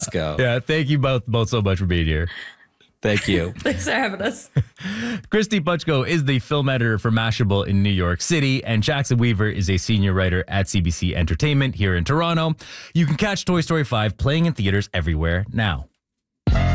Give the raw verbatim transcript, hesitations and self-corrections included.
Let's go. Yeah, thank you both both so much for being here. Thank you. Thanks for having us. Christy Puchko is the film editor for Mashable in New York City, and Jackson Weaver is a senior writer at C B C Entertainment here in Toronto. You can catch Toy Story five playing in theaters everywhere now.